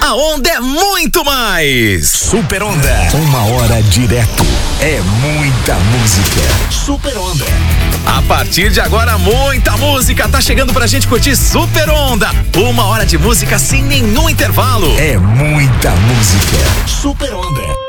A onda é muito mais. Super Onda. 1 hora direto. É muita música. Super Onda. A partir de agora, muita música tá chegando pra gente curtir Super Onda. 1 hora de música sem nenhum intervalo. É muita música. Super Onda.